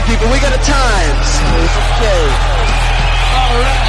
people. We got a times. Okay. All right.